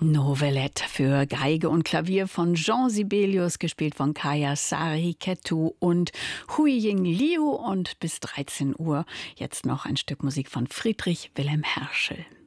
Novelette für Geige und Klavier von Jean Sibelius, gespielt von Kaya Sarikettu und Huiying Liu. Und bis 13 Uhr jetzt noch ein Stück Musik von Friedrich Wilhelm Herschel.